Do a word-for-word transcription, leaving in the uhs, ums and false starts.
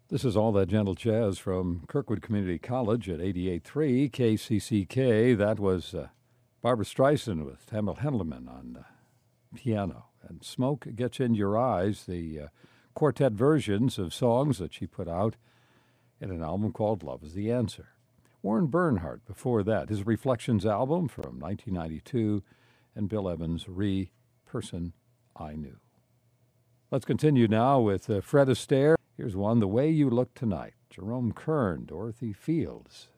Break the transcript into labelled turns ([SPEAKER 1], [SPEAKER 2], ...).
[SPEAKER 1] This is All That Gentle Jazz from Kirkwood Community College at eighty-eight point three K C C K. That was uh, Barbara Streisand with Hamill Hendelman on uh, piano. And Smoke Gets in Your Eyes, the uh, quartet versions of songs that she put out in an album called Love is the Answer. Warren Bernhardt before that, his Reflections album from nineteen ninety-two, and Bill Evans' Re Person I Knew. Let's continue now with uh, Fred Astaire. Here's one, The Way You Look Tonight. Jerome Kern, Dorothy Fields.